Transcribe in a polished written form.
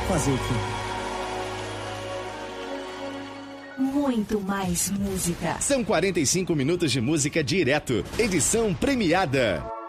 fazer o quê? Muito mais música. São 45 minutos de música direto. Edição premiada.